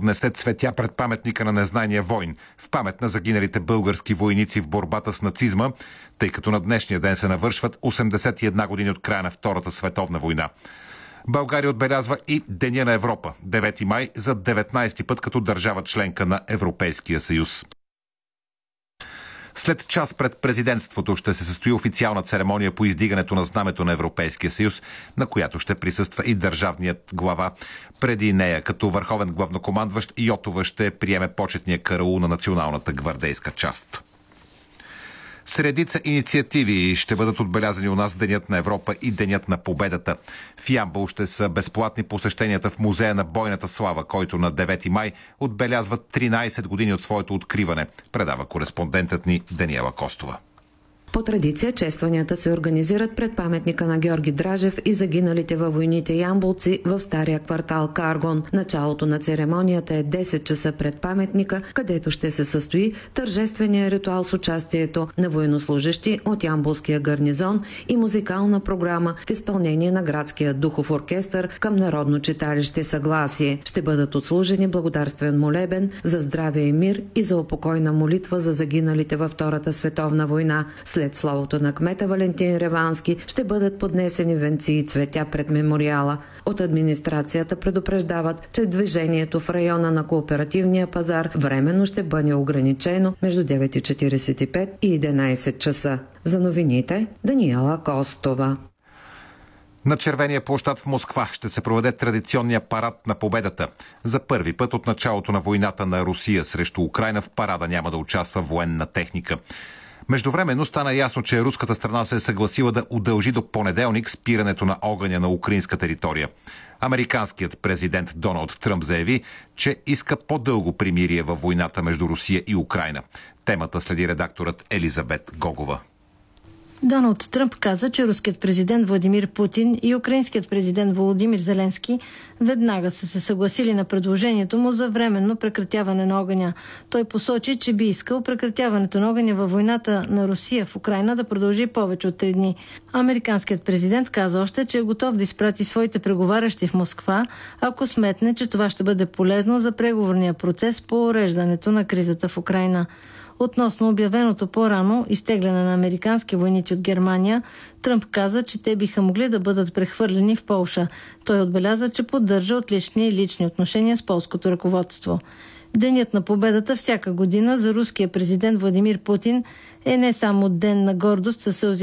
поднесе цветя пред паметника на незнайния войн в памет на загиналите български войници в борбата с нацизма, тъй като на днешния ден се навършват 81 години от края на Втората световна война. България отбелязва и Деня на Европа, 9 май, за 19-ти път като държава членка на Европейския съюз. След час пред президентството ще се състои официална церемония по издигането на знамето на Европейския съюз, на която ще присъства и държавният глава. Преди нея, като върховен главнокомандващ, Йотова ще приеме почетния караул на националната гвардейска част. С редица инициативи ще бъдат отбелязани у нас Денят на Европа и Денят на победата. В Ямбол ще са безплатни посещенията в Музея на бойната слава, който на 9 май отбелязва 13 години от своето откриване, предава кореспондентът ни Даниела Костова. По традиция честванията се организират пред паметника на Георги Дражев и загиналите във войните ямболци в стария квартал Каргон. Началото на церемонията е 10 часа пред паметника, където ще се състои тържествения ритуал с участието на военнослужещи от ямболския гарнизон и музикална програма в изпълнение на градския духов оркестър към Народно читалище Съгласие. Ще бъдат отслужени благодарствен молебен за здраве и мир и за упокойна молитва за загиналите във Втората световна война. След словото на кмета Валентин Ревански ще бъдат поднесени венци и цветя пред мемориала. От администрацията предупреждават, че движението в района на Кооперативния пазар временно ще бъде ограничено между 9:45 и 11 часа. За новините Даниела Костова. На Червения площад в Москва ще се проведе традиционния парад на победата. За първи път от началото на войната на Русия срещу Украйна в парада няма да участва военна техника. Междувременно стана ясно, че руската страна се е съгласила да удължи до понеделник спирането на огъня на украинска територия. Американският президент Доналд Тръмп заяви, че иска по-дълго примирие във войната между Русия и Украйна. Темата следи редакторът Елизабет Гогова. Доналд Тръмп каза, че руският президент Владимир Путин и украинският президент Володимир Зеленски веднага са се съгласили на предложението му за временно прекратяване на огъня. Той посочи, че би искал прекратяването на огъня във войната на Русия в Украйна да продължи повече от 3 дни. Американският президент каза още, че е готов да изпрати своите преговарящи в Москва, ако сметне, че това ще бъде полезно за преговорния процес по уреждането на кризата в Украйна. Относно обявеното по-рано изтегляне на американски войници от Германия, Тръмп каза, че те биха могли да бъдат прехвърлени в Полша. Той отбеляза, че поддържа отлични лични отношения с полското ръководство. Денят на победата всяка година за руския президент Владимир Путин е не само ден на гордост със сълзи